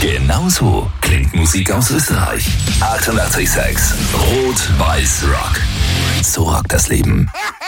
Genauso klingt Musik aus Österreich. 88,6 Rot-Weiß-Rock. So rockt das Leben.